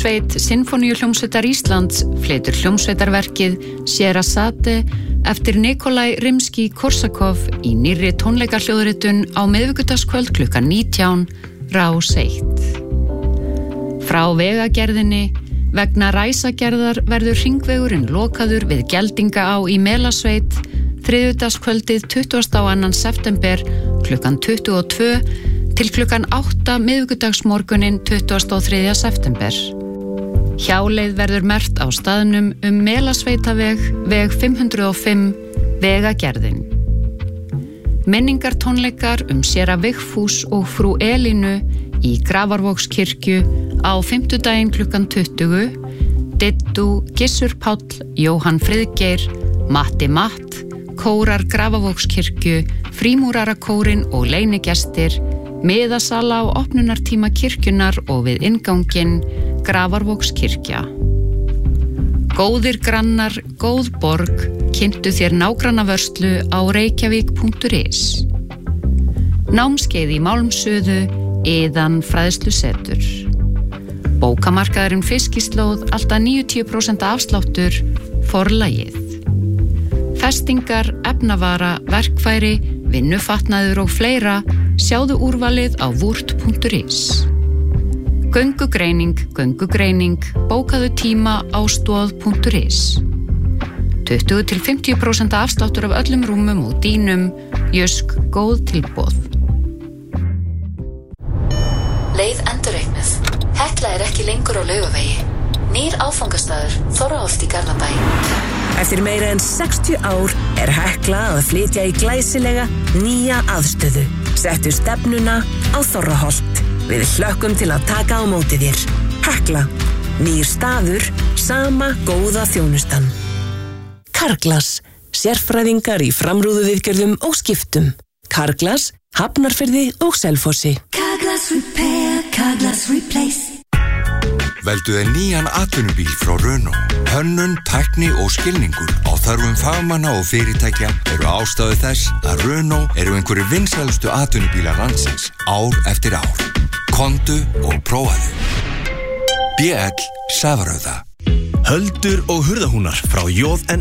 Hljómsveit Sinfóníuhljómsveitar Íslands flytur hljómsveitarverkið Sherazade eftir Nikolai Rimski-Korsakov í nýrri tónleikahljóðritun á miðvikudagskvöld klukkan 19, Rás 1. Frá vegagerðinni vegna ræsagerðar verður hringvegurinn lokaður við Geldingaá í Melasveit þriðjudagskvöldið 22. september klukkan 22 til klukkan 8 miðvikudagsmorguninn 23. september. Hjáleið verður merkt á staðnum Melasveitaveg, veg 505, vegagerðin. Minningartónleikar séra Vigfús og frú Elínu í Grafarvogskirkju á fimmtudaginn klukkan 20, Dittu, Gissur Páll, Jóhann Friðgeir, Matti Matt, kórar Grafarvogskirkju, frímúrarakórinn og leynigestir, miðasala á opnunartíma kirkjunar og við innganginn Grafarvogskirkja. Góðir grannar, góð borg, kynntu þér nágrannavörslu á reykjavík.is. Námskeið í málmsuðu, Iðan fræðslusetur. Bókamarkaðurinn Fiskislóð, alltaf 90% afsláttur, Forlagið. Festingar, efnavara, verkfæri, vinnufatnaður og fleira, sjáðu úrvalið á vurt.is. Göngugreining, bókaðu tíma á stoð.is. 20-50% afsláttur af öllum rúmum og dýnum, Jysk, góð tilboð. Leið endurreiknuð. Hekla ekki lengur á Laugavegi. Nýr áfangastaður, Þorraholt í Garðabæ. Eftir meira en 60 ár Hekla að flytja í glæsilega nýja aðstöðu. Settu stefnuna á Þorraholt. Við hlökkum til að taka á móti þér. Hekla. Nýr staður, sama góða þjónustan. Carglass. Sérfræðingar í framrúðuviðgerðum og skiptum. Carglass, Hafnarfirði og Selfossi. Carglass Repair, Carglass Replace. Veldu þér nýjan atvinnubíl frá Renault. Hönnun, tækni og skilningur á þörfum fagmanna og fyrirtækja eru ástæðu þess að Renault eru einhverjir vinsælustu atvinnubílar landsins ár eftir ár. Komdu og prófaðu. BL Safarauða. Höldur og hurðahúnar frá JN